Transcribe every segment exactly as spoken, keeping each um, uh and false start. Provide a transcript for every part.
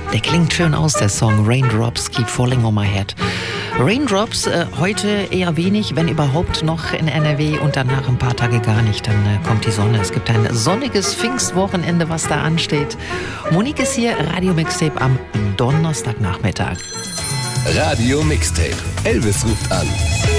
Der klingt schön aus, der Song Raindrops Keep Falling on My Head. Raindrops äh, heute eher wenig, wenn überhaupt noch in N R W und danach ein paar Tage gar nicht. Dann äh, kommt die Sonne. Es gibt ein sonniges Pfingstwochenende, was da ansteht. Monique ist hier, Radio Mixtape am Donnerstagnachmittag. Radio Mixtape. Elvis ruft an.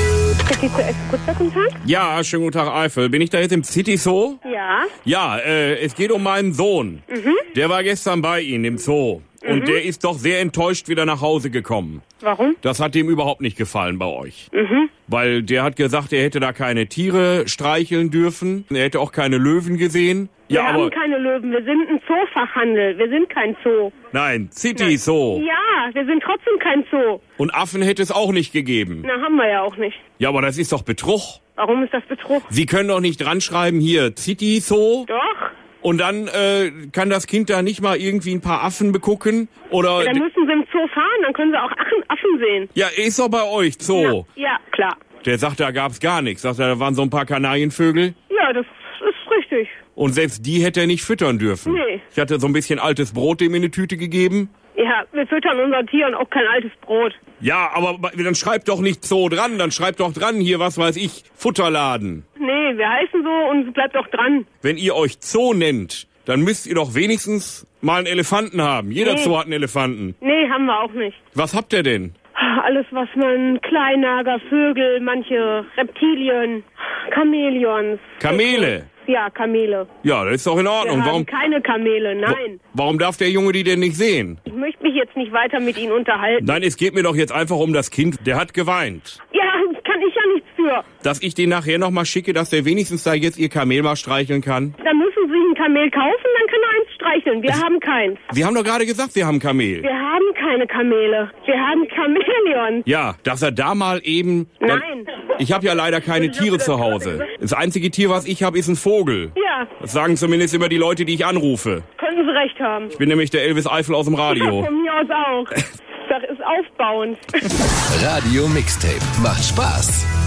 City Zoo Exkurser, guten Tag. Ja, schönen guten Tag, Eifel. Bin ich da jetzt im City Zoo? Ja. Ja, äh, es geht um meinen Sohn. Mhm. Der war gestern bei Ihnen im Zoo. Mhm. Und der ist doch sehr enttäuscht wieder nach Hause gekommen. Warum? Das hat ihm überhaupt nicht gefallen bei euch. Mhm. Weil der hat gesagt, er hätte da keine Tiere streicheln dürfen. Er hätte auch keine Löwen gesehen. Wir Ja, haben aber keine Löwen, wir sind ein Zoofachhandel, wir sind kein Zoo. nein, City Zoo. Ja, wir sind trotzdem kein Zoo. Und Affen hätte es auch nicht gegeben. Na, haben wir ja auch nicht. Ja, aber das ist doch Betrug. Warum ist das Betrug? Sie können doch nicht dran schreiben, hier, City Zoo. Doch. Und dann äh, kann das Kind da nicht mal irgendwie ein paar Affen begucken? Oder Dann müssen sie im Zoo fahren, dann können sie auch Affen, Affen sehen. ja, ist doch bei euch Zoo. Ja, ja, klar. Der sagt, da gab's gar nichts. Sagt er, da waren so ein paar Kanarienvögel. Ja, das ist richtig. Und selbst die hätte er nicht füttern dürfen. Nee. Ich hatte so ein bisschen altes Brot dem in die Tüte gegeben. Ja, wir füttern unseren Tieren auch kein altes Brot. Ja, aber dann schreibt doch nicht Zoo dran. Dann schreibt doch dran hier, was weiß ich, Futterladen. Nee, wir heißen so und es bleibt auch dran. Wenn ihr euch Zoo nennt, dann müsst ihr doch wenigstens mal einen Elefanten haben. Jeder Nee. Zoo hat einen Elefanten. Nee, haben wir auch nicht. Was habt ihr denn? Alles, was man, Kleinnager, Vögel, manche Reptilien, Chamäleons. Kamele. Ja, Kamele. Ja, das ist doch in Wir Ordnung. haben Warum, keine Kamele, nein. warum darf der Junge die denn nicht sehen? Ich möchte mich jetzt nicht weiter mit Ihnen unterhalten. Nein, es geht mir doch jetzt einfach um das Kind. Der hat geweint. Ja, kann ich ja nichts für. Dass ich den nachher noch mal schicke, dass der wenigstens da jetzt ihr Kamel mal streicheln kann. Dann müssen Sie sich ein Kamel kaufen, dann kann er eins streicheln. Wir haben keins. Sie haben doch gerade gesagt, Sie haben Kamel. Wir haben keine Kamele. Wir haben Chamäleons. Ja, dass er da mal eben... dann- Nein. Ich habe ja leider keine Tiere zu Hause. Das einzige Tier, was ich habe, ist ein Vogel. Ja, Das sagen zumindest immer die Leute, die ich anrufe. könnten Sie recht haben. Ich bin nämlich der Elvis Eifel aus dem Radio. Von mir aus auch. Das ist aufbauend. Radio Mixtape. Macht Spaß.